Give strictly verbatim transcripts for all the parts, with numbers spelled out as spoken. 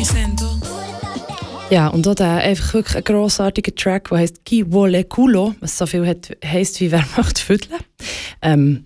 Ja, und auch der einfach wirklich ein grossartiger Track, der heisst «Chi vuole culo», was so viel hat, heisst wie «Wer möchte füddeln». Ähm,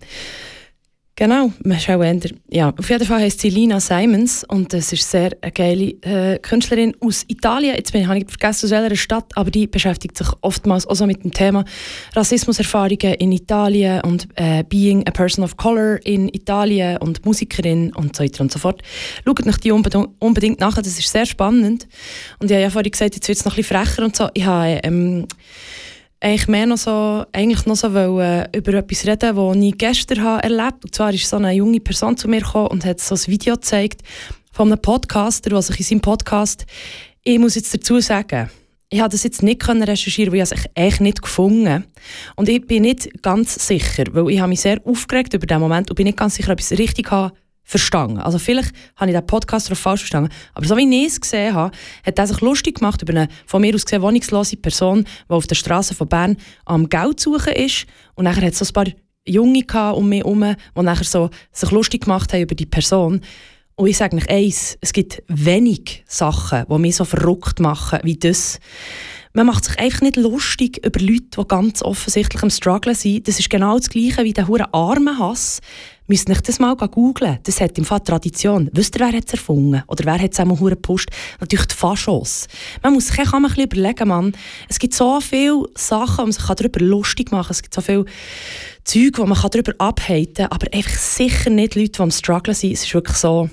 genau, man schaut eher, ja, auf jeden Fall heisst sie Lina Simons und es ist sehr eine geile äh, Künstlerin aus Italien. Jetzt bin ich, habe ich vergessen, aus welcher Stadt, aber die beschäftigt sich oftmals auch so mit dem Thema Rassismuserfahrungen in Italien und äh, Being a Person of Color in Italien und Musikerin und so weiter und so fort. Schaut nach die unbedingt, unbedingt nach, das ist sehr spannend. Und ich habe ja vorhin gesagt, jetzt wird es noch ein bisschen frecher und so. Ich habe ähm, eigentlich mehr noch so, eigentlich noch so wollen, über etwas reden, das ich gestern habe erlebt habe. Und zwar ist so eine junge Person zu mir gekommen und hat so ein Video gezeigt von einem Podcaster, der sich in seinem Podcast, ich muss jetzt dazu sagen, ich habe das jetzt nicht recherchieren, weil ich es eigentlich nicht gefunden. Und ich bin nicht ganz sicher, weil ich habe mich sehr aufgeregt über diesen Moment und bin nicht ganz sicher, ob ich es richtig habe verstanden. Also vielleicht habe ich den Podcast auch falsch verstanden, aber so wie ich es gesehen habe, hat er sich lustig gemacht über eine von mir aus gesehen wohnungslose Person, die auf der Straße von Bern am Geld suchen ist. Und nachher hat es so ein paar Junge um mich herum, die nachher so sich lustig gemacht haben über die Person. Und ich sage euch eins, es gibt wenig Sachen, die mich so verrückt machen wie das. Man macht sich einfach nicht lustig über Leute, die ganz offensichtlich am Struggeln sind. Das ist genau das Gleiche wie der hure Armenhass. Müsst nicht das mal googeln. Das hat im Fall Tradition. Wisst ihr, wer hat es erfunden? Oder wer hat es einmal hure gepusht? Natürlich die Faschos. Man muss sich kann man ein bisschen überlegen, Mann. Es gibt so viele Sachen, wo man sich darüber lustig machen kann. Es gibt so viele Zeug, wo man darüber abhalten kann. Aber einfach sicher nicht Leute, die am Struggeln sind. Es ist wirklich so...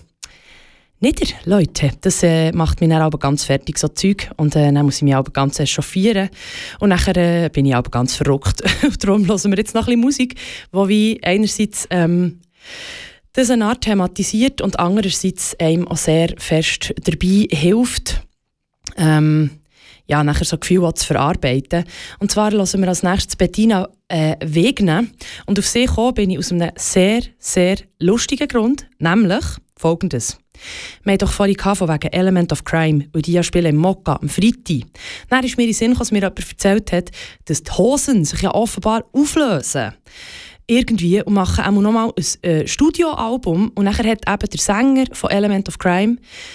Nicht, Leute, das äh, macht mich dann aber ganz fertig, so Zeug. Und äh, dann muss ich mich aber ganz echauffieren. Und nachher äh, bin ich aber ganz verrückt. Darum hören wir jetzt noch ein bisschen Musik, die wie einerseits ähm, das eine Art thematisiert und andererseits einem auch sehr fest dabei hilft, ähm, ja, nachher so Gefühle zu verarbeiten. Und zwar hören wir als nächstes Bettina äh, Wegner. Und auf sie gekommen bin ich aus einem sehr, sehr lustigen Grund, nämlich folgendes. Wir haben doch vorhin von wegen Element of Crime, und die ja spielen im Mokka am Freitag. Dann ist mir in den Sinn, was mir jemand erzählt hat, dass die Hosen sich ja offenbar auflösen. Irgendwie und machen auch noch mal ein äh, Studioalbum. Und nachher hat eben der Sänger von Element of Crime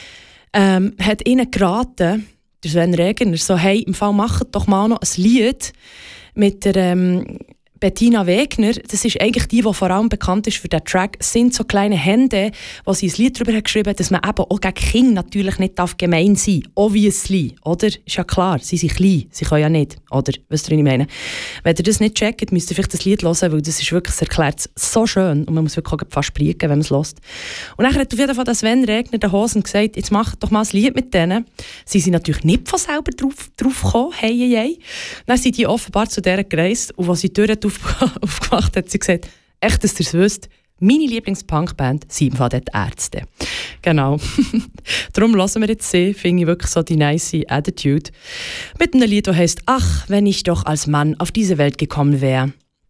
ähm, hat ihnen geraten, der Sven Regner, so, hey, im Fall macht doch mal noch ein Lied mit der ähm, Bettina Wegner. Das ist eigentlich die, die vor allem bekannt ist für den Track «Sind so kleine Hände», wo sie ein Lied darüber hat geschrieben, dass man eben auch gegen Kinder natürlich nicht gemein sein darf. Obviously, oder? Ist ja klar, sie sind klein, sie können ja nicht, oder? Wisst ihr, was ich meine? Wenn ihr das nicht checkt, müsst ihr vielleicht das Lied hören, weil das ist wirklich, es erklärt so schön und man muss wirklich auch fast sprechen, wenn man es hört. Und dann hat auf jeden Fall der Sven Regner den Hosen gesagt, jetzt macht doch mal ein Lied mit denen. Sie sind natürlich nicht von selber drauf, drauf gekommen, hey, hey, hey. Dann sind die offenbar zu der gereist und als sie die Tür auf aufgemacht hat, sie gesagt, echt, dass ihr es wisst, meine Lieblings-Punkband sind im Fall dort Ärzte. Genau. Darum hören wir jetzt sie, finde ich wirklich so die nice Attitude. Mit einem Lied, das heisst, ach, wenn ich doch als Mann auf diese Welt gekommen wäre.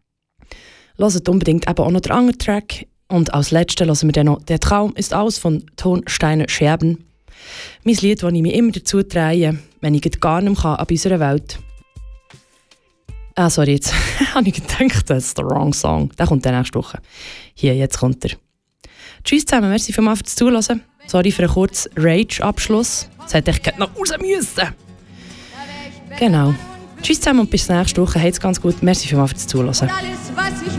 Hört unbedingt eben auch noch den anderen Track. Und als letztes hören wir dann noch «Der Traum ist aus» von Ton Steiner Scherben. Mein Lied, das ich mich immer dazu drehe, wenn ich gar nicht mehr an unserer Welt. Ah, sorry, jetzt habe ich gedacht, das ist der wrong Song. Der kommt dann nächste Woche. Hier, jetzt kommt er. Tschüss zusammen, merci vielmals fürs Zuhören. Sorry für einen kurzen Rage-Abschluss. Das hätte ich noch raus müssen. Genau. Tschüss zusammen und bis nächste Woche. Habt's ganz gut. Merci vielmals fürs Zuhören.